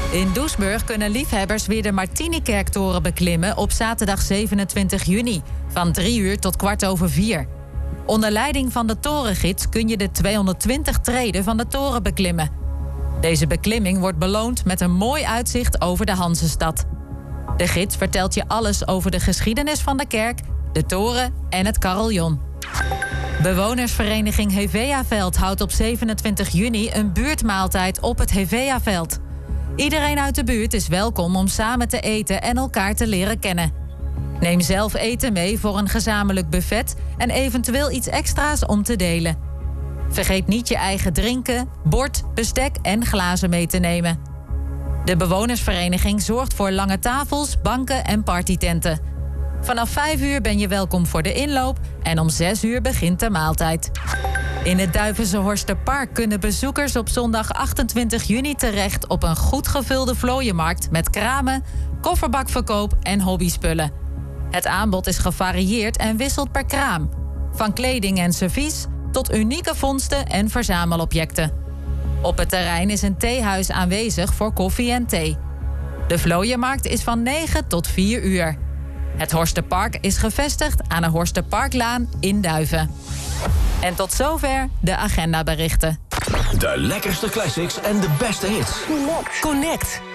In Doesburg kunnen liefhebbers weer de Martinikerktoren beklimmen op zaterdag 27 juni, van 3 uur tot 4:15. Onder leiding van de torengids kun je de 220 treden van de toren beklimmen. Deze beklimming wordt beloond met een mooi uitzicht over de Hanzestad. De gids vertelt je alles over de geschiedenis van de kerk, de toren en het carillon. Bewonersvereniging Heveaveld houdt op 27 juni een buurtmaaltijd op het Heveaveld. Iedereen uit de buurt is welkom om samen te eten en elkaar te leren kennen. Neem zelf eten mee voor een gezamenlijk buffet en eventueel iets extra's om te delen. Vergeet niet je eigen drinken, bord, bestek en glazen mee te nemen. De bewonersvereniging zorgt voor lange tafels, banken en partytenten. Vanaf 5 uur ben je welkom voor de inloop en om 6 uur begint de maaltijd. In het Duivense Horsterpark kunnen bezoekers op zondag 28 juni terecht op een goed gevulde vlooienmarkt met kramen, kofferbakverkoop en hobbyspullen. Het aanbod is gevarieerd en wisselt per kraam. Van kleding en servies tot unieke vondsten en verzamelobjecten. Op het terrein is een theehuis aanwezig voor koffie en thee. De vlooienmarkt is van 9 tot 4 uur. Het Horsterpark is gevestigd aan de Horsterparklaan in Duiven. En tot zover de agendaberichten. De lekkerste classics en de beste hits. Connect.